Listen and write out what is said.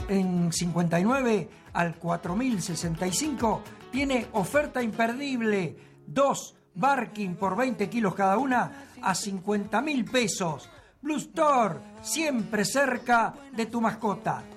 en 59 al 4065 tiene oferta imperdible. 2 Barking por 20 kilos cada una a 50.000 pesos. Blue Store, siempre cerca de tu mascota.